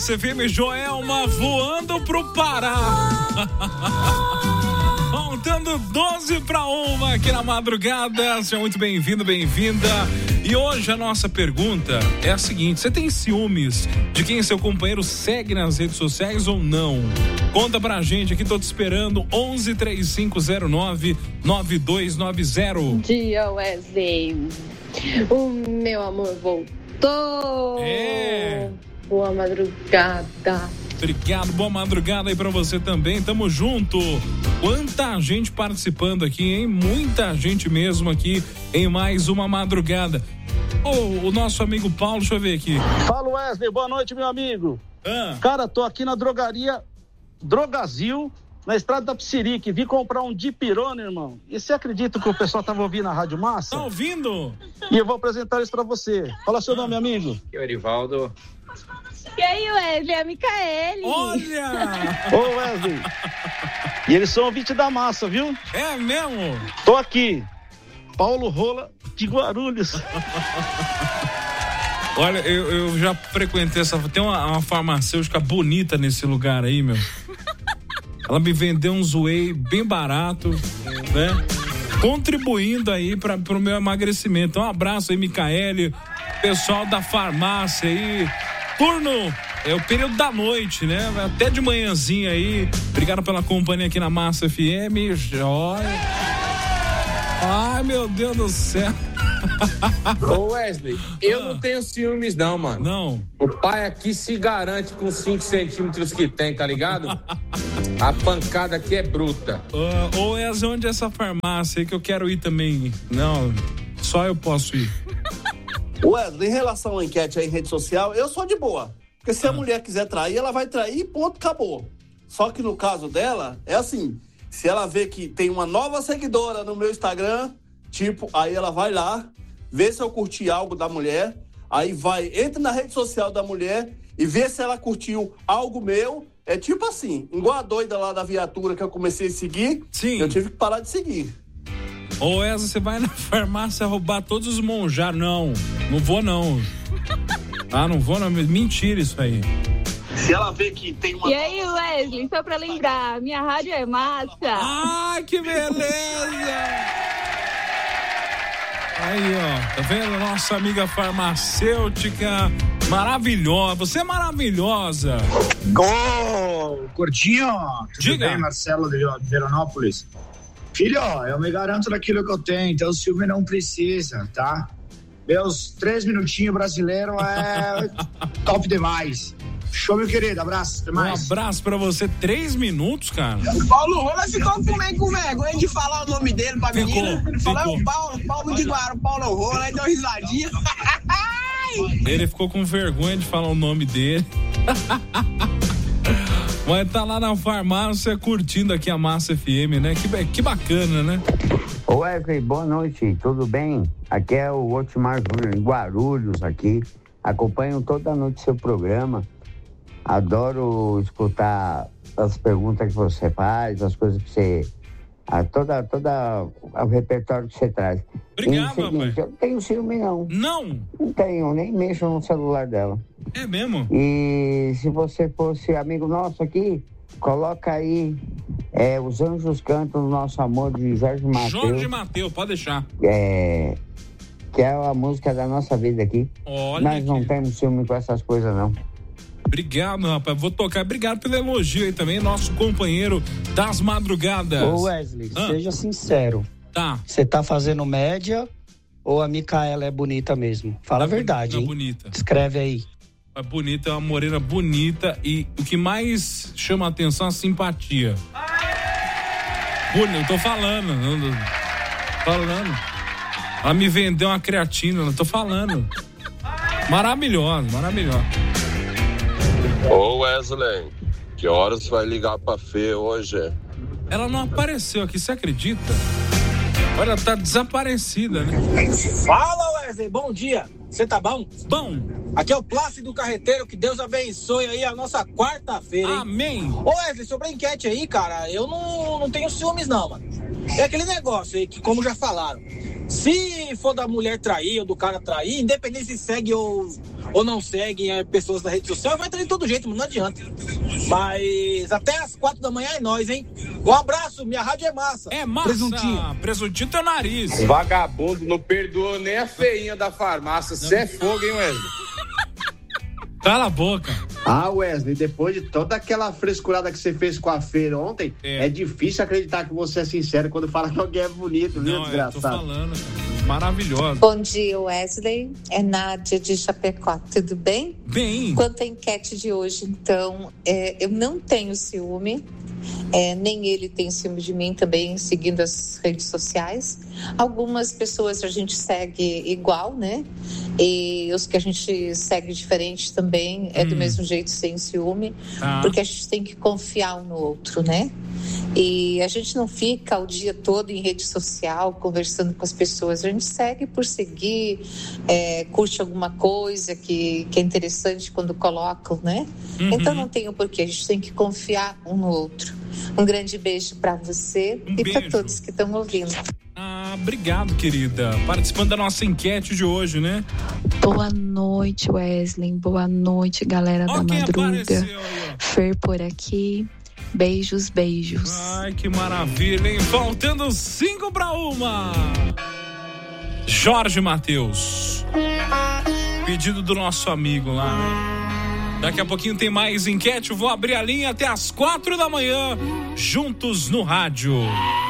Massa FM, Joelma voando pro Pará. Faltando 12:01 aqui na madrugada. Seja muito bem-vindo, bem-vinda. E hoje a nossa pergunta é a seguinte: você tem ciúmes de quem seu companheiro segue nas redes sociais ou não? Conta pra gente aqui, tô te esperando. 11 3509 9290. Bom dia, Wesley. O meu amor voltou. Boa madrugada. Obrigado, boa madrugada aí pra você também, tamo junto. Quanta gente participando aqui, hein? Muita gente mesmo aqui em mais uma madrugada. O nosso amigo Paulo, deixa eu ver aqui. Fala, Wesley, boa noite, meu amigo. Cara, tô aqui na drogaria Drogazil, na estrada da Psirique, vim comprar um dipirona, irmão. E você acredita que o pessoal tava ouvindo a Rádio Massa? Tá ouvindo? E eu vou apresentar isso pra você. Fala seu nome, amigo. Aqui é o Erivaldo. E aí, Wesley, é a Micaele. Olha! Ô, Wesley. E eles são ouvintes da massa, viu? É mesmo? Tô aqui. Paulo Rola de Guarulhos. Olha, eu já frequentei essa... Tem uma farmacêutica bonita nesse lugar aí, meu. Ela me vendeu um whey bem barato, né? Contribuindo aí pro meu emagrecimento. Então, um abraço aí, Micaele, pessoal da farmácia aí. Turno, é o período da noite, né? Até de manhãzinha aí. Obrigado pela companhia aqui na Massa FM. Joia. Ai, meu Deus do céu. Ô Wesley, eu não tenho ciúmes não, mano. Não. O pai aqui se garante com 5 centímetros que tem, tá ligado? A pancada aqui é bruta. Ô Wesley, onde é essa farmácia aí que eu quero ir também? Não, só eu posso ir. Wesley, em relação à enquete aí em rede social, eu sou de boa. Porque se a mulher quiser trair, ela vai trair e ponto, acabou. Só que no caso dela, é assim, se ela vê que tem uma nova seguidora no meu Instagram, tipo, aí ela vai lá, vê se eu curti algo da mulher, aí entra na rede social da mulher e vê se ela curtiu algo meu. É tipo assim, igual a doida lá da viatura que eu comecei a seguir, sim, eu tive que parar de seguir. Ô Wesley, você vai na farmácia roubar todos os monjaros? Não vou não. Não vou não, mentira isso aí. Se ela vê que tem uma... E aí, Wesley, só pra lembrar, minha rádio é massa. Ai, que beleza! Aí, ó, tá vendo? Nossa amiga farmacêutica maravilhosa. Você é maravilhosa. Curtinho, tudo Diga. bem, Marcelo de Veranópolis? Filho, eu me garanto daquilo que eu tenho, então o ciúme não precisa, tá? Meus 3 minutinhos brasileiro é top demais. Show, meu querido, abraço, até mais. Um abraço pra você, 3 minutos, cara. O Paulo Rola ficou com vergonha de falar o nome dele pra menina. Ele falou, é o Paulo de Guarulhos, Paulo Rola, aí deu risadinha. Ele ficou com vergonha de falar o nome dele. Mas tá lá na farmácia curtindo aqui a Massa FM, né? Que bacana, né? Ô Wesley, boa noite, tudo bem? Aqui é o Otmar Júnior, em Guarulhos aqui. Acompanho toda noite seu programa. Adoro escutar as perguntas que você faz, as coisas que você... Toda o repertório que você traz. Obrigado, rapaz. Eu não tenho ciúme, não. Não? Não tenho, nem mexo no celular dela. É mesmo? E se você fosse amigo nosso aqui, coloca aí Os Anjos Cantam do Nosso Amor, de Jorge Mateus. Jorge Mateus, pode deixar. Que é a música da nossa vida aqui. Olha Nós não temos ciúme com essas coisas, não. Obrigado, rapaz. Vou tocar. Obrigado pelo elogio aí também, nosso companheiro das madrugadas. Ô Wesley, seja sincero. Tá. Você tá fazendo média ou a Micaela é bonita mesmo? Fala a verdade, hein? Bonita. Escreve aí. É bonita, é uma morena bonita e o que mais chama a atenção é a simpatia. Bonita, eu tô falando. Ela me vendeu uma creatina, eu tô falando. Maravilhosa. Ô Wesley, que horas você vai ligar pra Fê hoje? Ela não apareceu aqui, você acredita? Olha, tá desaparecida, né? Fala, Wesley, bom dia. Você tá bom? Bom. Aqui é o Plácido Carreteiro, que Deus abençoe aí a nossa quarta-feira, hein? Amém. Ô Wesley, sobre a enquete aí, cara, eu não tenho ciúmes não, mano. É aquele negócio aí que, como já falaram, se for da mulher trair ou do cara trair, independente se segue ou ou não seguem pessoas na rede social, vai trair de todo jeito, mano, não adianta. Mas até às 4 da manhã é nóis, hein? Um abraço, minha rádio é massa. É massa. Presuntinho teu nariz. Vagabundo, não perdoa nem a feinha da farmácia. Você é fogo, hein, Wesley? Cala a boca. Ah, Wesley, depois de toda aquela frescurada que você fez com a feira ontem, é difícil acreditar que você é sincero quando fala que alguém é bonito, viu, desgraçado? Eu tô falando, cara. Maravilhosa. Bom dia, Wesley. É Nádia de Chapecó. Tudo bem? Bem. Quanto à enquete de hoje, então, eu não tenho ciúme. Nem ele tem ciúme de mim também, seguindo as redes sociais. Algumas pessoas a gente segue igual, né? E os que a gente segue diferente também é do mesmo jeito, sem ciúme, porque a gente tem que confiar um no outro, né? E a gente não fica o dia todo em rede social conversando com as pessoas, a gente segue por seguir, curte alguma coisa que é interessante quando colocam, né? Então não tem o porquê, a gente tem que confiar um no outro. Um grande beijo para você e para todos que estão ouvindo. Obrigado, querida. Participando da nossa enquete de hoje, né? Boa noite, Wesley. Boa noite, galera da madruga. Fer por aqui. Beijos, beijos. Ai, que maravilha, hein? Faltando 5 para 1. Jorge Mateus. Pedido do nosso amigo lá, né? Daqui a pouquinho tem mais enquete. Eu vou abrir a linha até as 4 da manhã. Juntos no rádio.